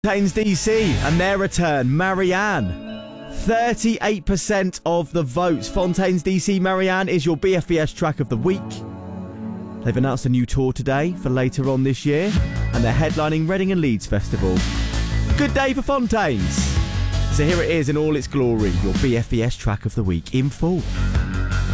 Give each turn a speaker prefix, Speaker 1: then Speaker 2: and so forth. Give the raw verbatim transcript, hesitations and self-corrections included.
Speaker 1: Fontaines D C and their return, Marianne. thirty-eight percent of the votes. Fontaines D C Marianne is your B F B S track of the week. They've announced a new tour today for later on this year, and they're headlining Reading and Leeds Festival. Good day for Fontaines. So here it is in all its glory, your B F B S track of the week in full.